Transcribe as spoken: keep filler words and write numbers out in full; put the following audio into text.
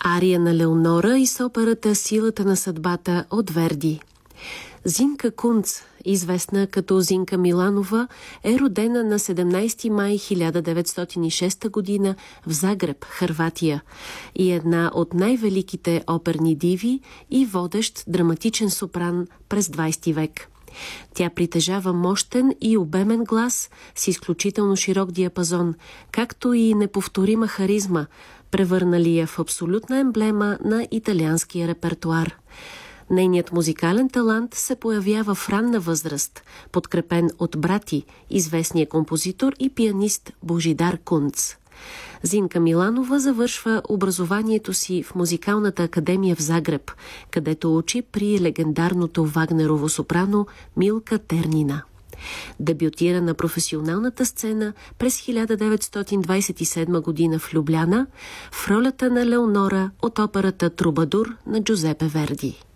Ария на Леонора и с операта «Силата на съдбата» от Верди. Зинка Кунц, известна като Зинка Миланова, е родена на седемнайсети май хиляда деветстотин и шеста година в Загреб, Хърватия, и една от най-великите оперни диви и водещ драматичен сопран през двайсети век. Тя притежава мощен и обемен глас с изключително широк диапазон, както и неповторима харизма, превърнали я в абсолютна емблема на италианския репертуар. Нейният музикален талант се появява в ранна възраст, подкрепен от брати, известния композитор и пианист Божидар Кунц. Зинка Миланова завършва образованието си в Музикалната академия в Загреб, където учи при легендарното Вагнерово сопрано Милка Тернина. Дебютира на професионалната сцена през хиляда деветстотин двайсет и седма година в Любляна в ролята на Леонора от операта «Трубадур» на Джузепе Верди.